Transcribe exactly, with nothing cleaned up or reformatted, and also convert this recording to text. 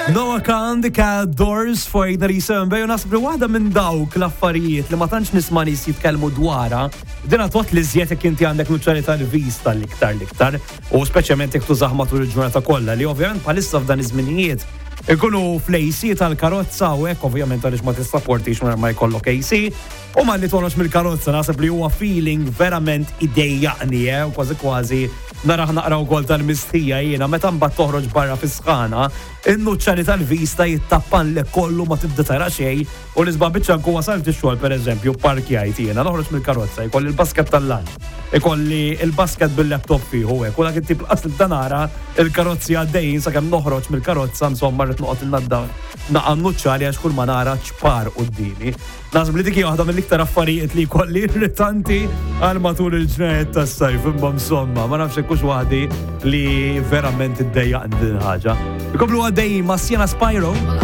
Noah Khan, The Cat Doors, Fajna December, u nasib li waħda minn dawk l-affarijiet li ma tantx nisma' nies jitkellmu dwarha, dina tot li żjed jekk inti għandek nuċċalità l-vista l-iktar l-iktar, u speċjalment jekk tużaħ matul il-ġurnata kollha li ovvjament bħalissa f'dan iż-żminijiet ikunu fl-A C tal-karozza u hekk ovvjament għaliex ma tissapportix minn ma jkollok A C, u ma li torox mill-karozza nasib li huwa feeling verament idejjaqni u kważi kważi naraħ naqra wkoll tal-mistija jiena meta mbagħad toħroġ barra fis-sħana, in-nuċċali tal-vista jittappan lek kollu ma tibda tara xejn u nisba' biċċa nkun wasalt ix-xogħol pereżempju parkjajt jiena noħroġ mill-karozza jkolli l-basket tal-lunch, ikolli l-basket bil-laptop fieħu hekk u dak it-tip qasl ta' nara il-karozzi għaddejjin sakemm noħroġ mill-karozza insomma rrid noqgħod innadda naqam nuċċali għax kull ma nara ċpar qudiemi. Naħseb li dik hija waħda mill-iktar affarijiet li jkolli irritanti għal matul il-ġranet tas-sajf imma insomma ma nafx hekk waħdi li verament iddejjaq din ħaġa. Ikomplu għaddejjin ma' Sienna Spyro.